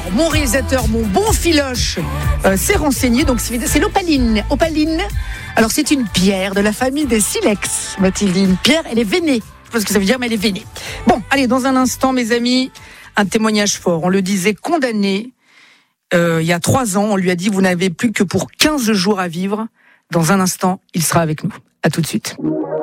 Alors, mon réalisateur, mon bon filoche, s'est renseigné. Donc, c'est l'opaline. Opaline. Alors, c'est une pierre de la famille des silex, m'a-t-il dit. Une pierre, elle est veinée. Je sais pas ce que ça veut dire, mais elle est veinée. Bon, allez, dans un instant, mes amis, un témoignage fort. On le disait condamné. Il y a 3 ans, on lui a dit, vous n'avez plus que pour 15 jours à vivre. Dans un instant, il sera avec nous. À tout de suite.